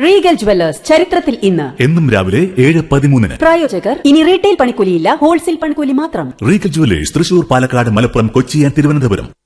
Regal jewellers ചരിത്രത്തിൽ ഇന്ന് എന്നും രാവിലെ 7:13. പ്രായോജകർ ഇനി റീറ്റെയിൽ പണിക്കൂലിയില്ല, ഹോൾസെയിൽ പണിക്കൂലി മാത്രം. Regal jewellers Thrissur, Palakkad, Malappuram, Kochi, Thiruvananthapuram.